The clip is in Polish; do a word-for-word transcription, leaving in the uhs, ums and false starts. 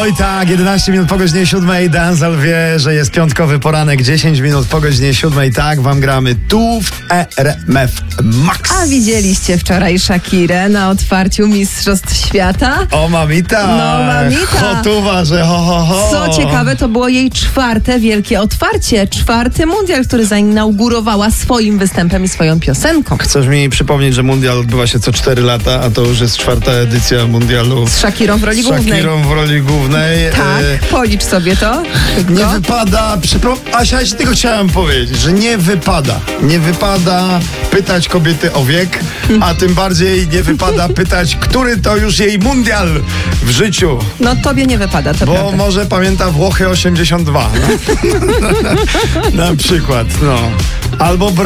Oj tak, jedenaście minut po godzinie siódmej. Denzel wie, że jest piątkowy poranek, dziesięć minut po godzinie siódmej. Tak, wam gramy tu w R M F Max. A widzieliście wczoraj Shakirę na otwarciu Mistrzostw Świata? O mamita! No mamita! Chotuwa, że ho, ho, ho. Co ciekawe, to było jej czwarte wielkie otwarcie. Czwarty mundial, który zainaugurowała swoim występem i swoją piosenką. Chcesz mi przypomnieć, że mundial odbywa się co cztery lata, a to już jest czwarta edycja mundialu. Z Shakirą w roli Z głównej. Shakirą w roli głównej. Tak, E, policz sobie to. Nie Szybko. wypada, przypom- Asia, ja ci tylko chciałem powiedzieć, że nie wypada, nie wypada pytać kobiety o wiek, a tym bardziej nie wypada pytać, który to już jej mundial w życiu, No tobie nie wypada, to bo prawda. może pamięta Włochy osiemdziesiąt dwa, no. Na przykład, no. Albo